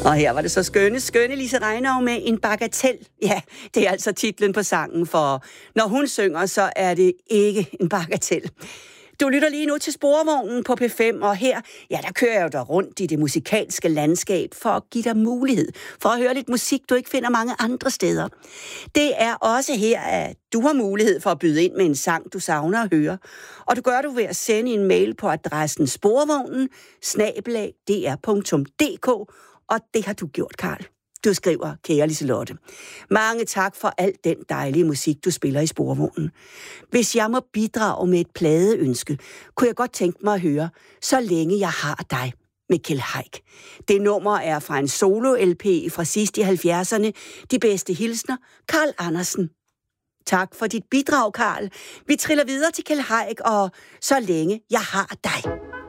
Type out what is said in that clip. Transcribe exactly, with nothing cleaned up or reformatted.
Og her var det så skønne, skønne Lise Reinau med En bagatel. Ja, det er altså titlen på sangen, for når hun synger, så er det ikke en bagatel. Du lytter lige nu til Sporvognen på P fem, og her, ja, der kører jeg jo der rundt i det musikalske landskab for at give dig mulighed for at høre lidt musik, du ikke finder mange andre steder. Det er også her, at du har mulighed for at byde ind med en sang, du savner at høre. Og du gør du ved at sende en mail på adressen sporvognen snabel-a d r punktum d k, og det har du gjort, Karl. Du skriver, kære Liselotte, mange tak for alt den dejlige musik, du spiller i Sporvognen. Hvis jeg må bidrage med et pladeønske, kunne jeg godt tænke mig at høre Så længe jeg har dig med Kjeld Haik. Det nummer er fra en solo-L P fra sidst i halvfjerdserne. De bedste hilsner, Carl Andersen. Tak for dit bidrag, Karl. Vi triller videre til Kjeld Haik og Så længe jeg har dig.